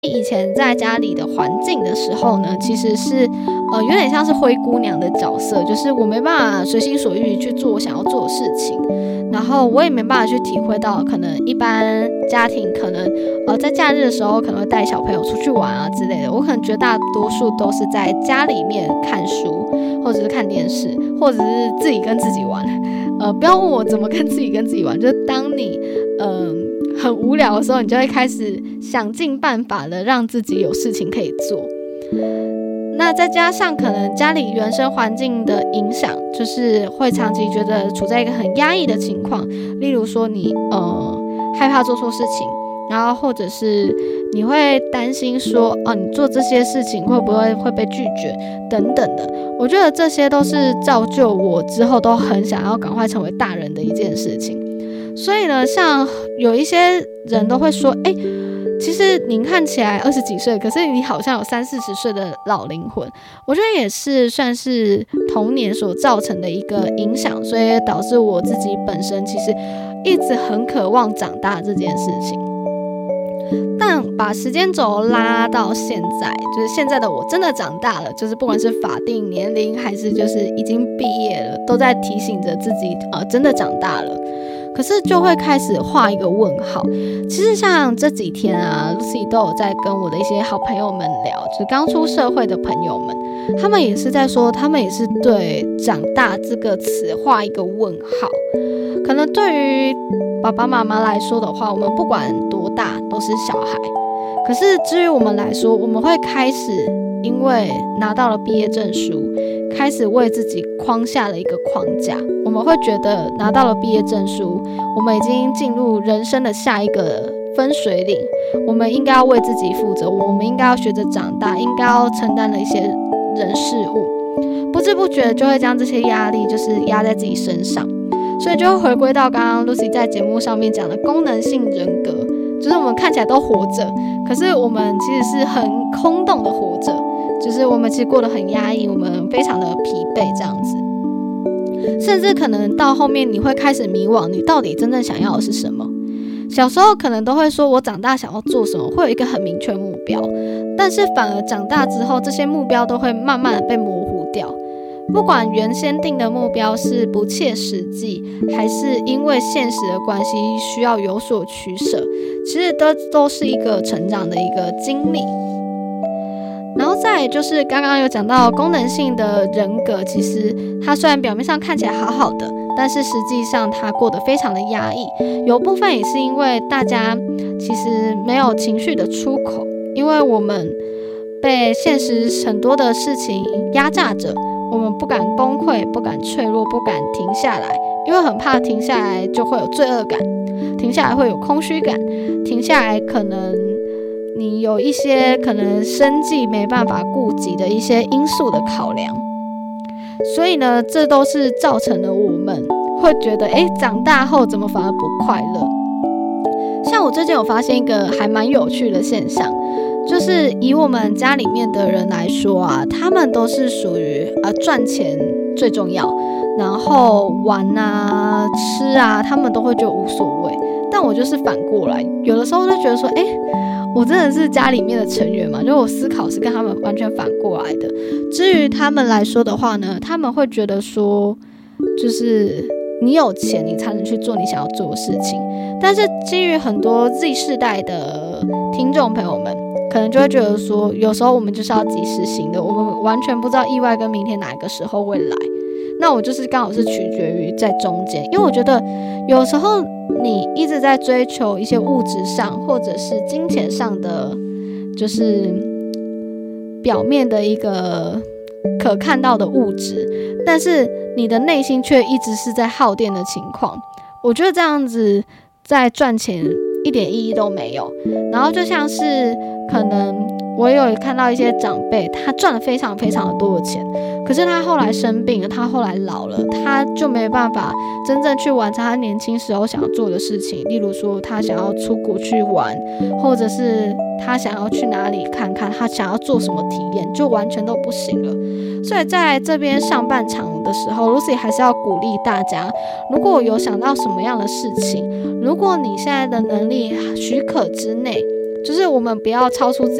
以前在家里的环境的时候呢，其实是有点像是灰姑娘的角色，就是我没办法随心所欲去做我想要做的事情，然后我也没办法去体会到可能一般家庭可能在假日的时候可能会带小朋友出去玩啊之类的，我可能绝大多数都是在家里面看书，或者是看电视，或者是自己跟自己玩。不要问我怎么跟自己玩，就是当你很无聊的时候，你就会开始想尽办法的让自己有事情可以做。那再加上可能家里原生环境的影响，就是会长期觉得处在一个很压抑的情况，例如说你害怕做错事情，然后或者是你会担心说你做这些事情会不会被拒绝等等的。我觉得这些都是造就我之后都很想要赶快成为大人的一件事情。所以呢，像有一些人都会说其实您看起来20几岁，可是你好像有30-40岁的老灵魂。我觉得也是算是童年所造成的一个影响，所以导致我自己本身其实一直很渴望长大这件事情。但把时间轴拉到现在，就是现在的我真的长大了，就是不管是法定年龄还是就是已经毕业了，都在提醒着自己真的长大了。可是就会开始画一个问号。其实像这几天啊 Lucy 都有在跟我的一些好朋友们聊，就是刚出社会的朋友们，他们也是在说，他们也是对长大这个词画一个问号。可能对于爸爸妈妈来说的话，我们不管多大都是小孩，可是至于我们来说，我们会开始因为拿到了毕业证书，开始为自己框下了一个框架。我们会觉得拿到了毕业证书，我们已经进入人生的下一个分水岭，我们应该要为自己负责，我们应该要学着长大，应该要承担了一些人事物，不知不觉就会将这些压力就是压在自己身上。所以就会回归到刚刚 Lucy 在节目上面讲的功能性人格，就是我们看起来都活着，可是我们其实是很空洞的活着，就是我们其实过得很压抑，我们非常的疲惫这样子。甚至可能到后面你会开始迷惘，你到底真正想要的是什么。小时候可能都会说我长大想要做什么，会有一个很明确目标，但是反而长大之后，这些目标都会慢慢的被模糊掉。不管原先定的目标是不切实际，还是因为现实的关系需要有所取舍，其实都是一个成长的一个经历。然后再来就是刚刚有讲到功能性的人格，其实他虽然表面上看起来好好的，但是实际上他过得非常的压抑。有部分也是因为大家其实没有情绪的出口，因为我们被现实很多的事情压榨着，我们不敢崩溃，不敢脆弱，不敢停下来，因为很怕停下来就会有罪恶感，停下来会有空虚感，停下来可能你有一些可能生计没办法顾及的一些因素的考量。所以呢，这都是造成了我们会觉得长大后怎么反而不快乐。像我最近有发现一个还蛮有趣的现象，就是以我们家里面的人来说啊，他们都是属于赚钱最重要，然后玩啊吃啊他们都会觉得无所谓。但我就是反过来，有的时候就觉得说我真的是家里面的成员嘛，就我思考是跟他们完全反过来的。至于他们来说的话呢，他们会觉得说，就是你有钱你才能去做你想要做的事情。但是基于很多 Z 世代的听众朋友们，可能就会觉得说，有时候我们就是要及时行乐，我们完全不知道意外跟明天哪个时候会来。那我就是刚好是取决于在中间，因为我觉得有时候你一直在追求一些物质上或者是金钱上的，就是表面的一个可看到的物质，但是你的内心却一直是在耗电的情况，我觉得这样子在赚钱一点意义都没有。然后就像是可能我有看到一些长辈，他赚了非常非常多的钱，可是他后来生病了，他后来老了，他就没办法真正去完成他年轻时候想要做的事情。例如说他想要出国去玩，或者是他想要去哪里看看，他想要做什么体验，就完全都不行了。所以在这边上半场的时候 Lucy 还是要鼓励大家，如果有想到什么样的事情，如果你现在的能力许可之内，就就是我们不要超出自